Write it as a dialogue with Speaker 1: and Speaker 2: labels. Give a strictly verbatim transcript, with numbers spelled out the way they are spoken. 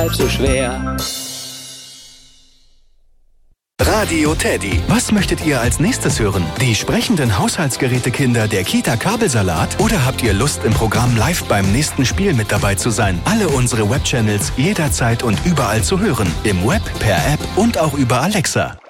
Speaker 1: halb so schwer.
Speaker 2: Radio Teddy. Was möchtet ihr als nächstes hören? Die sprechenden Haushaltsgerätekinder der Kita Kabelsalat? Oder habt ihr Lust, im Programm live beim nächsten Spiel mit dabei zu sein? Alle unsere Webchannels jederzeit und überall zu hören. Im Web, per App und auch über Alexa.